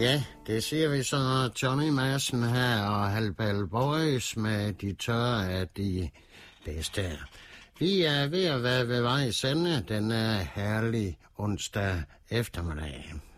Ja, det siger vi så Johnny Madsen her og Halbal Boys med de tørre af de bedste. Vi er ved at være ved vejs ende den herlige onsdag eftermiddag.